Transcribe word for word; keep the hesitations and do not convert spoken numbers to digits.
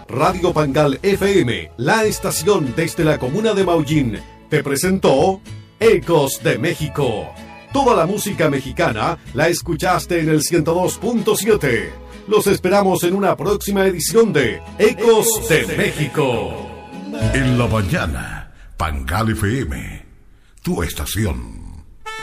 Radio Pangal F M, la estación desde la comuna de Maullín, te presentó Ecos de México. Toda la música mexicana la escuchaste en el ciento dos punto siete. Los esperamos en una próxima edición de Ecos, Ecos de, de México. En la mañana, Pangal F M, tu estación.